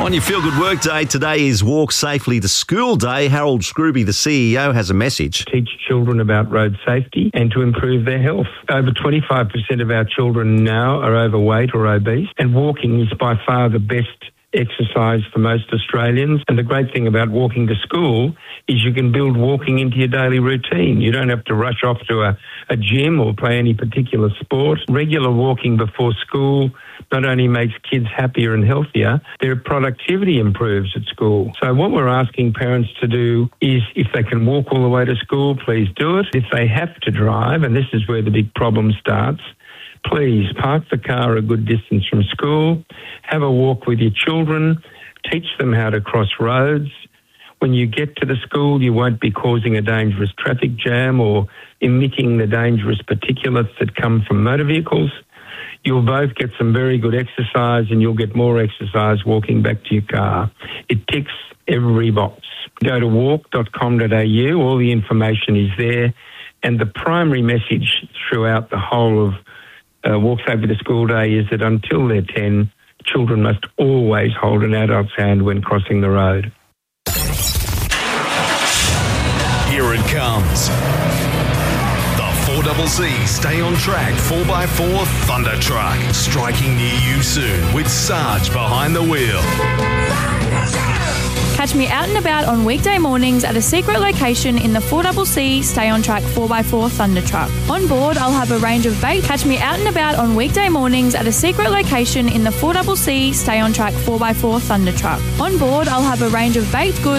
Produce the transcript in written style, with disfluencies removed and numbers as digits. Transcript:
On your Feel Good Work Day, today is Walk Safely to School Day. Harold Scrooby, the CEO, has a message. Teach children about road safety and to improve their health. Over 25% of our children now are overweight or obese, and walking is by far the best exercise for most Australians. And the great thing about walking to school is you can build walking into your daily routine. You don't have to rush off to a gym or play any particular sport. Regular walking before school not only makes kids happier and healthier, their productivity improves at school. So what we're asking parents to do is, if they can walk all the way to school, please do it. If they have to drive, and this is where the big problem starts, please park the car a good distance from school, have a walk with your children, teach them how to cross roads. When you get to the school, you won't be causing a dangerous traffic jam or emitting the dangerous particulates that come from motor vehicles. You'll both get some very good exercise, and you'll get more exercise walking back to your car. It ticks every box. Go to walk.com.au. All the information is there. And the primary message throughout the whole of Walk Safely to School Day is that until they're 10, children must always hold an adult's hand when crossing the road. Here it comes. The 4CC Stay on Track 4x4 Thunder Truck. Striking near you soon with Sarge behind the wheel. Catch me out and about on weekday mornings at a secret location in the 4CC Stay on Track 4x4 Thunder Truck. On board, I'll have a range of baked. Catch me out and about on weekday mornings at a secret location in the 4CC Stay on Track 4x4 Thunder Truck. On board, I'll have a range of baked goods